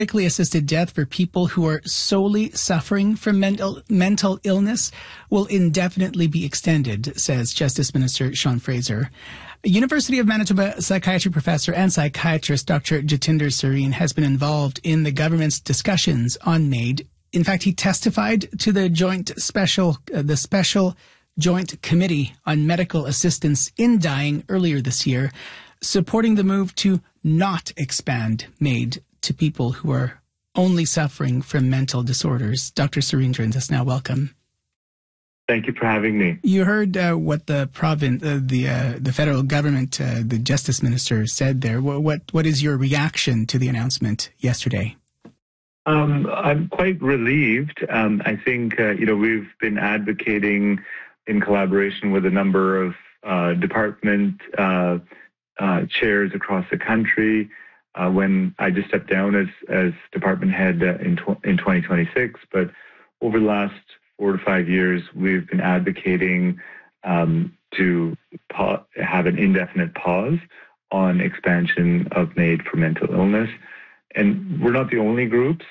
medically assisted death for people who are solely suffering from mental illness will indefinitely be extended, says Justice Minister Sean Fraser. University of Manitoba psychiatry professor and psychiatrist Dr. Jatinder Sareen has been involved in the government's discussions on MAID. In fact, he testified to the Special Joint Committee on Medical Assistance in Dying earlier this year, supporting the move to not expand MAID to people who are only suffering from mental disorders. Dr. Sareen joins us now. Welcome. Thank you for having me. You heard what the federal government, the Justice Minister said there. What is your reaction to the announcement yesterday? I'm quite relieved. I think we've been advocating in collaboration with a number of department chairs across the country. When I just stepped down as department head in 2026, but over the last 4 to 5 years, we've been advocating to have an indefinite pause on expansion of MAID for mental illness. And we're not the only groups.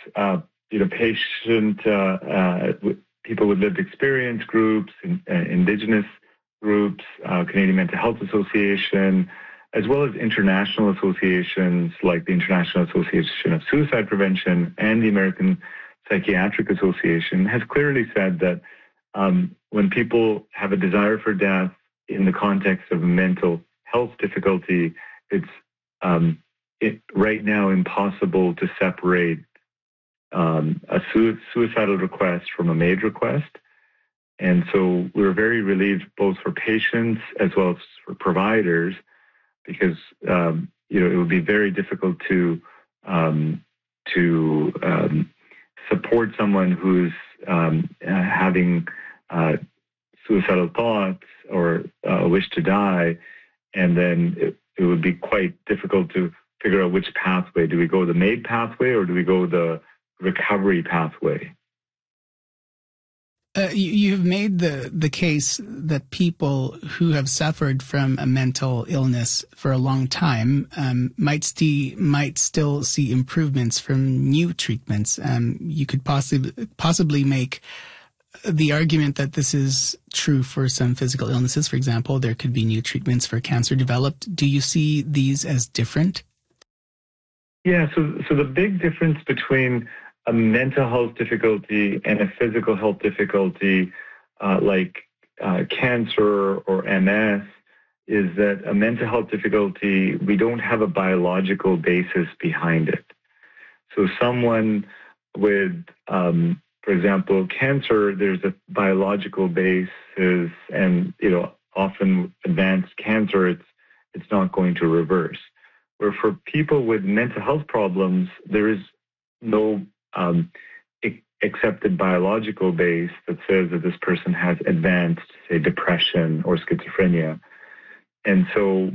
People with lived experience groups, Indigenous groups, Canadian Mental Health Association, as well as international associations like the International Association of Suicide Prevention and the American Psychiatric Association has clearly said that when people have a desire for death in the context of a mental health difficulty, it's right now impossible to separate a suicidal request from a MAID request. And so we're very relieved both for patients as well as for providers, because it would be very difficult to support someone who's having suicidal thoughts or a wish to die, and then it would be quite difficult to figure out which pathway. Do we go the MAID pathway or do we go the recovery pathway? You've made the case that people who have suffered from a mental illness for a long time might still see improvements from new treatments. You could possibly make the argument that this is true for some physical illnesses. For example, there could be new treatments for cancer developed. Do you see these as different? Yeah, so the big difference between a mental health difficulty and a physical health difficulty like cancer or MS is that a mental health difficulty, we don't have a biological basis behind it. So someone with, for example, cancer, there's a biological basis, and often advanced cancer, it's not going to reverse. Where for people with mental health problems, there is no accepted biological base that says that this person has advanced, say, depression or schizophrenia. And so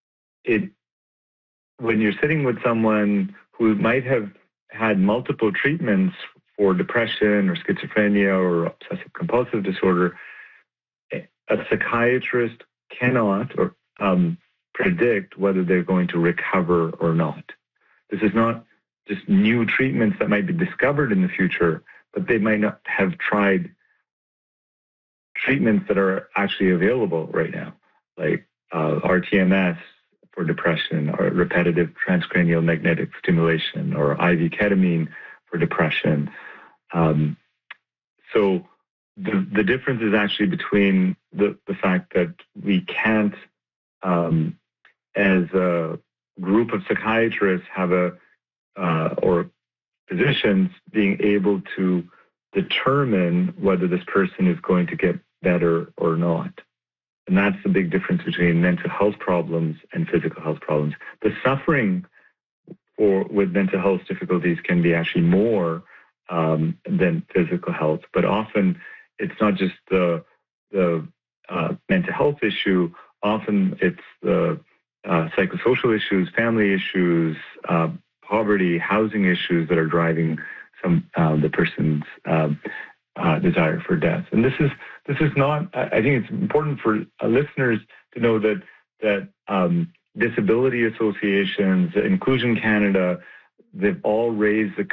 when you're sitting with someone who might have had multiple treatments for depression or schizophrenia or obsessive compulsive disorder, a psychiatrist cannot predict whether they're going to recover or not. This is not just new treatments that might be discovered in the future, but they might not have tried treatments that are actually available right now, like rTMS for depression, or repetitive transcranial magnetic stimulation, or IV ketamine for depression. So the difference is actually between the fact that we can't, as a group of psychiatrists, have or physicians being able to determine whether this person is going to get better or not. And that's the big difference between mental health problems and physical health problems. The suffering with mental health difficulties can be actually more than physical health, but often it's not just the mental health issue. Often it's the psychosocial issues, family issues, poverty, housing issues that are driving the person's desire for death. And this is not. I think it's important for listeners to know that disability associations, Inclusion Canada, they've all raised the